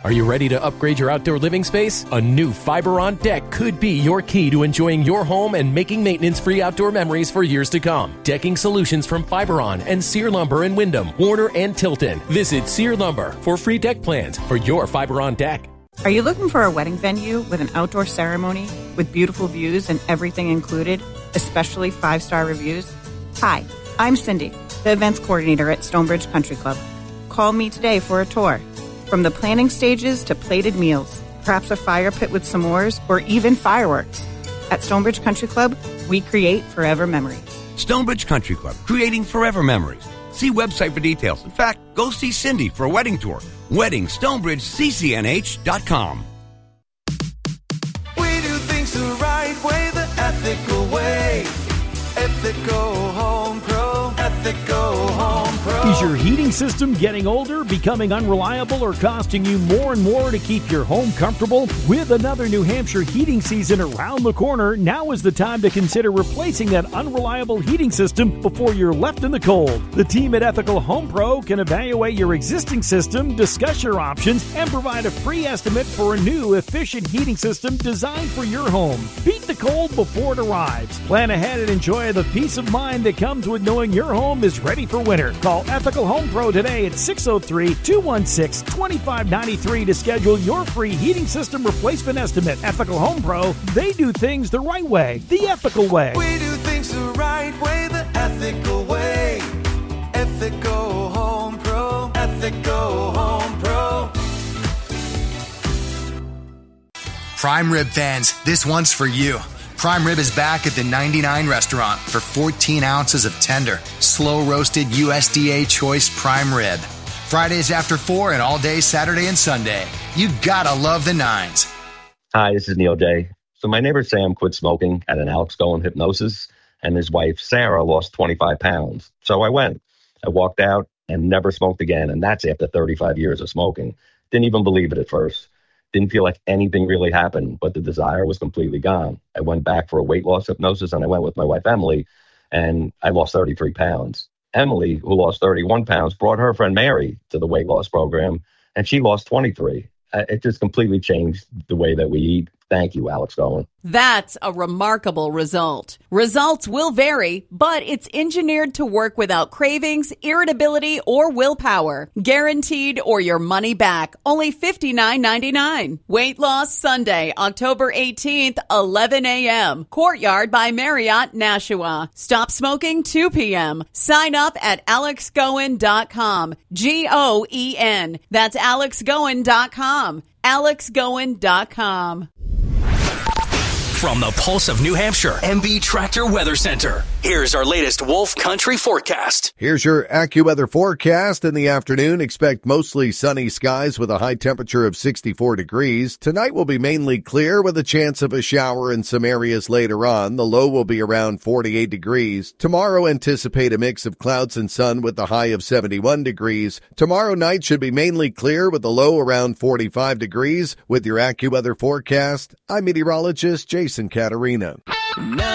Are you ready to upgrade your outdoor living space? A new Fiberon deck could be your key to enjoying your home and making maintenance-free outdoor memories for years to come. Decking solutions from Fiberon and Sear Lumber in Wyndham, Warner, and Tilton. Visit Sear Lumber for free deck plans for your Fiberon deck. Are you looking for a wedding venue with an outdoor ceremony with beautiful views and everything included, especially 5-star reviews? Hi, I'm Cindy, the events coordinator at Stonebridge Country Club. Call me today for a tour. From the planning stages to plated meals, perhaps a fire pit with s'mores, or even fireworks. At Stonebridge Country Club, we create forever memories. Stonebridge Country Club, creating forever memories. See website for details. In fact, go see Cindy for a wedding tour. WeddingStonebridgeCCNH.com. We do things the right way, the ethical way. Ethical Home Pro. Ethical Home Pro. Is your heating system getting older, becoming unreliable, or costing you more and more to keep your home comfortable? With another New Hampshire heating season around the corner, now is the time to consider replacing that unreliable heating system before you're left in the cold. The team at Ethical Home Pro can evaluate your existing system, discuss your options, and provide a free estimate for a new, efficient heating system designed for your home. Beat the cold before it arrives. Plan ahead and enjoy the peace of mind that comes with knowing your home is ready for winter. Call Ethical Home Pro today at 603-216-2593 to schedule your free heating system replacement estimate. Ethical Home Pro, they do things the right way, the ethical way. We do things the right way, the ethical way. Ethical Home Pro. Ethical Home Pro. Prime Rib fans, this one's for you. Prime Rib is back at the 99 restaurant for 14 ounces of tender, slow-roasted USDA choice prime rib. Fridays after 4 and all day Saturday and Sunday. You gotta love the nines. Hi, this is Neil J. So my neighbor Sam quit smoking at an Alex Goen hypnosis, and his wife Sarah lost 25 pounds. So I went. I walked out and never smoked again, and that's after 35 years of smoking. Didn't even believe it at first. Didn't feel like anything really happened, but the desire was completely gone. I went back for a weight loss hypnosis, and I went with my wife, Emily, and I lost 33 pounds. Emily, who lost 31 pounds, brought her friend Mary to the weight loss program, and she lost 23. It just completely changed the way that we eat. Thank you, Alex Goen. That's a remarkable result. Results will vary, but it's engineered to work without cravings, irritability, or willpower. Guaranteed or your money back. Only $59.99. Weight Loss Sunday, October 18th, 11 a.m. Courtyard by Marriott, Nashua. Stop smoking 2 p.m. Sign up at alexgoen.com. Goen. That's alexgoen.com. alexgoen.com. From the Pulse of New Hampshire, MB Tractor Weather Center. Here's our latest Wolf Country forecast. Here's your AccuWeather forecast. In the afternoon, expect mostly sunny skies with a high temperature of 64 degrees. Tonight will be mainly clear with a chance of a shower in some areas later on. The low will be around 48 degrees. Tomorrow, anticipate a mix of clouds and sun with a high of 71 degrees. Tomorrow night should be mainly clear with a low around 45 degrees. With your AccuWeather forecast, I'm meteorologist Jason Caterina.